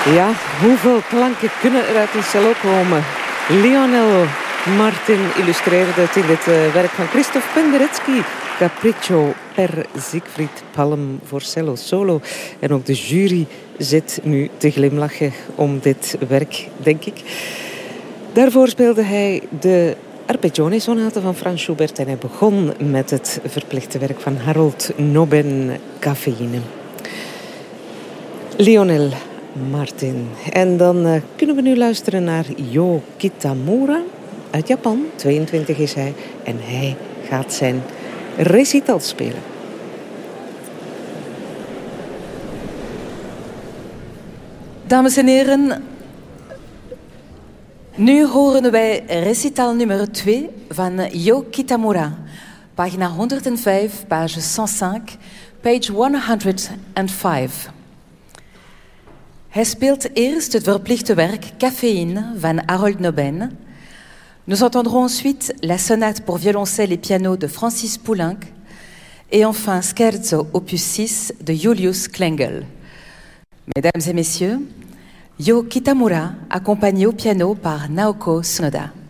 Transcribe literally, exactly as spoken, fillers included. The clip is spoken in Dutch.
Ja, hoeveel klanken kunnen er uit een cello komen? Lionel Martin illustreerde het in dit uh, werk van Christophe Penderecki. Capriccio per Siegfried Palm voor cello solo. En ook de jury zit nu te glimlachen om dit werk, denk ik. Daarvoor speelde hij de Arpeggione-sonate van Franz Schubert. En hij begon met het verplichte werk van Harold Noben, Cafeïne. Lionel Martin. En dan uh, kunnen we nu luisteren naar Yo Kitamura uit Japan. tweeëntwintig is hij. En hij gaat zijn recital spelen. Dames en heren, nu horen wij recital nummer twee van Yo Kitamura. Pagina honderdvijf, page cent vijf, page honderdvijf. Hij speelt eerst het verplichte werk Caféine van Harold Noben. Nous entendrons ensuite la sonate pour violoncelle et piano de Francis Poulenc et enfin Scherzo opus six de Julius Klengel. Mesdames et messieurs, Yo Kitamura accompagné au piano par Naoko Tsunoda.